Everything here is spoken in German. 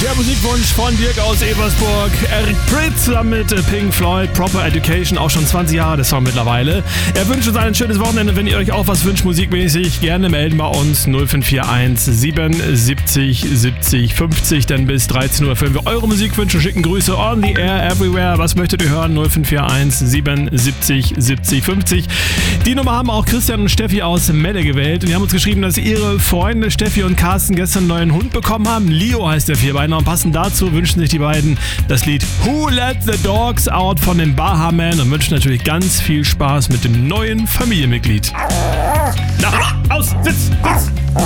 Der Musikwunsch von Dirk aus Ebersburg. Eric Prydz zusammen mit Pink Floyd, Proper Education, auch schon 20 Jahre der Song mittlerweile. Er wünscht uns ein schönes Wochenende. Wenn ihr euch auch was wünscht, musikmäßig, gerne melden bei uns 0541 77 70 50. Denn bis 13 Uhr erfüllen wir eure Musikwünsche, schicken Grüße on the air, everywhere. Was möchtet ihr hören? 0541 77 70 50. Die Nummer haben auch Christian und Steffi aus Melle gewählt. Und die haben uns geschrieben, dass ihre Freunde Steffi und Carsten gestern einen neuen Hund bekommen haben. Leo heißt der Vierbeiner. Und passend dazu wünschen sich die beiden das Lied Who Let the Dogs Out von den Bahamen und wünschen natürlich ganz viel Spaß mit dem neuen Familienmitglied. Na, aus, sitz!